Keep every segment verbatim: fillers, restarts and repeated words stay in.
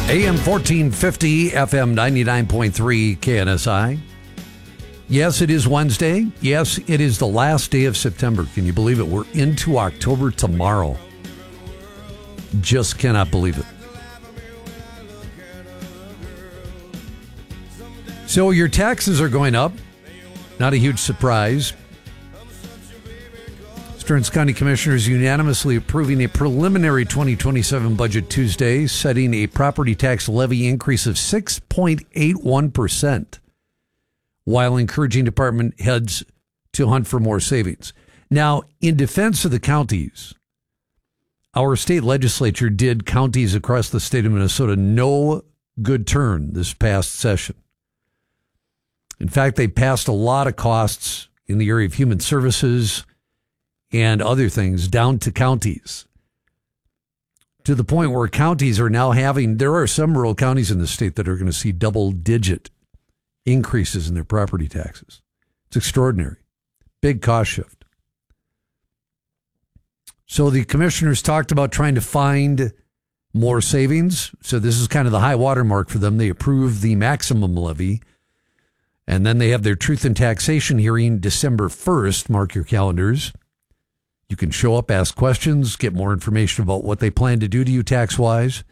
A M fourteen fifty, F M ninety-nine point three K N S I. Yes, it is Wednesday. Yes, it is the last day of September. Can you believe it? We're into October tomorrow. Just cannot believe it. So your taxes are going up. Not a huge surprise. Stearns County Commissioners unanimously approving a preliminary twenty twenty-seven budget Tuesday, setting a property tax levy increase of six point eight one percent, while encouraging department heads to hunt for more savings. Now, in defense of the counties, our state legislature did counties across the state of Minnesota no good turn this past session. In fact, they passed a lot of costs in the area of human services and other things down to counties, to the point where counties are now having, there are some rural counties in the state that are going to see double digit increases in their property taxes. It's extraordinary. Big cost shift. So the commissioners talked about trying to find more savings. So this is kind of the high water mark for them. They approved the maximum levy, and then they have their truth and taxation hearing December first. Mark your calendars. You can show up, ask questions, get more information about what they plan to do to you tax-wise.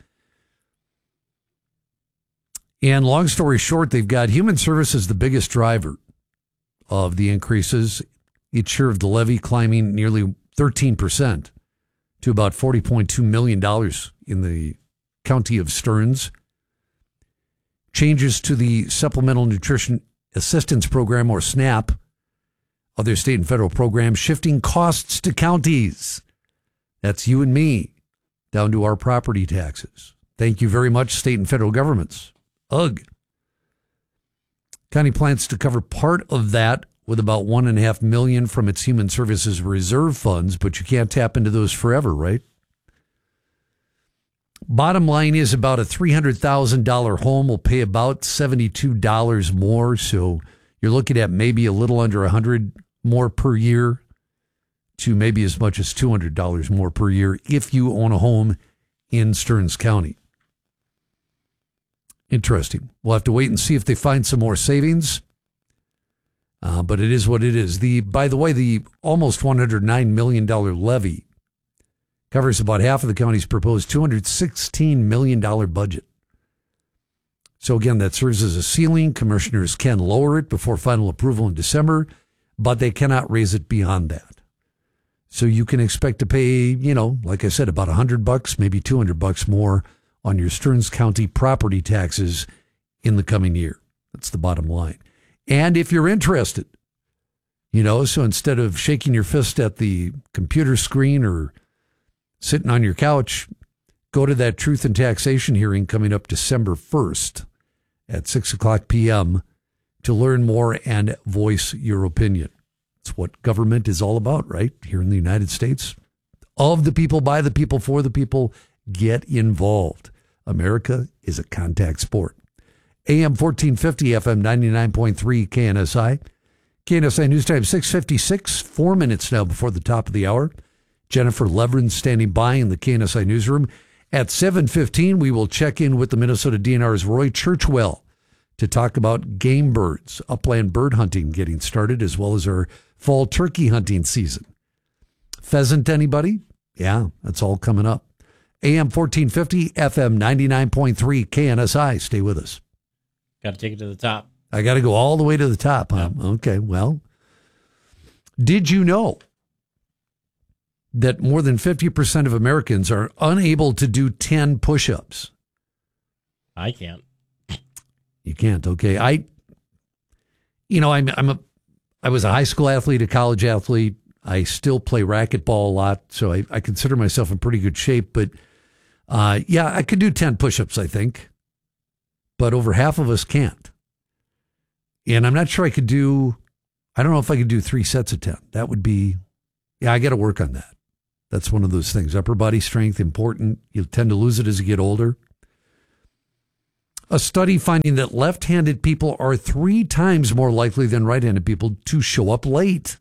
And long story short, they've got human services the biggest driver of the increases. Its share of the levy climbing nearly thirteen percent to about forty point two million dollars in the county of Stearns. Changes to the Supplemental Nutrition Assistance Program, or SNAP, other state and federal programs, shifting costs to counties. That's you and me, down to our property taxes. Thank you very much, state and federal governments. Ugh. County plans to cover part of that with about one and a half million from its human services reserve funds, but you can't tap into those forever, right? Bottom line is about a three hundred thousand dollars home will pay about seventy-two dollars more, so you're looking at maybe a little under one hundred dollars more per year to maybe as much as two hundred dollars more per year if you own a home in Stearns County. Interesting. We'll have to wait and see if they find some more savings, uh, but it is what it is. The By the way, the almost one hundred nine million dollars levy covers about half of the county's proposed two hundred sixteen million dollars budget. So again, that serves as a ceiling. Commissioners can lower it before final approval in December, but they cannot raise it beyond that. So you can expect to pay, you know, like I said, about one hundred bucks, maybe two hundred bucks more on your Stearns County property taxes in the coming year. That's the bottom line. And if you're interested, you know, so instead of shaking your fist at the computer screen or sitting on your couch, go to that truth and taxation hearing coming up December first. At six o'clock p.m. to learn more and voice your opinion. It's what government is all about, right? Here in the United States. Of the people, by the people, for the people. Get involved. America is a contact sport. A M fourteen fifty, F M ninety-nine point three K N S I. K N S I News Time six fifty-six, four minutes now before the top of the hour. Jennifer Leveren standing by in the K N S I newsroom. At seven fifteen, we will check in with the Minnesota D N R's Roy Churchwell to talk about game birds, upland bird hunting getting started, as well as our fall turkey hunting season. Pheasant, anybody? Yeah, that's all coming up. A M fourteen fifty, F M ninety-nine point three K N S I. Stay with us. Got to take it to the top. I got to go all the way to the top, huh? Yeah. Okay, well, did you know that more than fifty percent of Americans are unable to do ten push-ups? I can't. You can't, okay. I, you know, I'm, I'm a, I was a high school athlete, a college athlete. I still play racquetball a lot, so I, I consider myself in pretty good shape. But, uh, yeah, I could do ten push-ups, I think. But over half of us can't. And I'm not sure I could do, I don't know if I could do three sets of ten. That would be, yeah, I got to work on that. That's one of those things. Upper body strength, important. You tend to lose it as you get older. A study finding that left-handed people are three times more likely than right-handed people to show up late.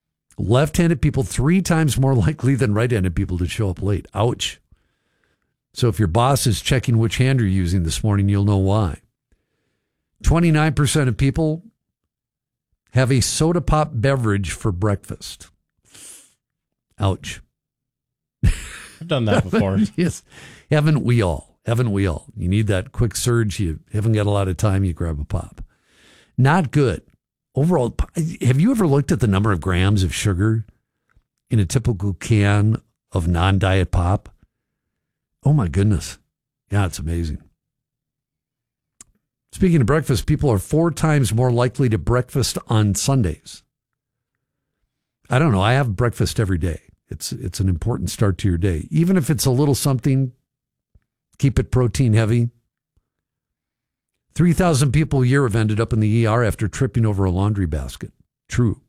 Left-handed people three times more likely than right-handed people to show up late. Ouch. So if your boss is checking which hand you're using this morning, you'll know why. twenty-nine percent of people have a soda pop beverage for breakfast. Ouch. I've done that before. Yes. Haven't we all? Haven't we all? You need that quick surge. You haven't got a lot of time. You grab a pop. Not good. Overall, have you ever looked at the number of grams of sugar in a typical can of non-diet pop? Oh, my goodness. Yeah, it's amazing. Speaking of breakfast, people are four times more likely to breakfast on Sundays. I don't know. I have breakfast every day. It's it's an important start to your day. Even if it's a little something, keep it protein heavy. three thousand people a year have ended up in the E R after tripping over a laundry basket. True.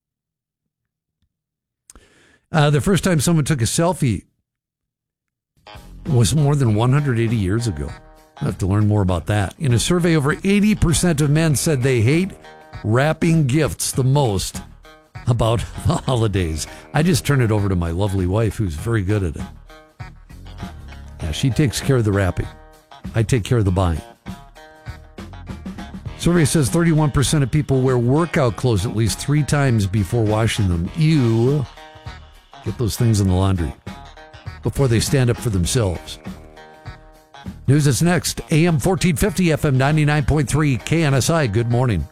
Uh, the first time someone took a selfie was more than one hundred eighty years ago. I have to learn more about that. In a survey, over eighty percent of men said they hate wrapping gifts the most about the holidays. I just turn it over to my lovely wife, who's very good at it. Yeah, she takes care of the wrapping. I take care of the buying. Survey says thirty-one percent of people wear workout clothes at least three times before washing them. Ew. Get those things in the laundry before they stand up for themselves. News is next. A M fourteen fifty, F M ninety-nine point three, K N S I. Good morning.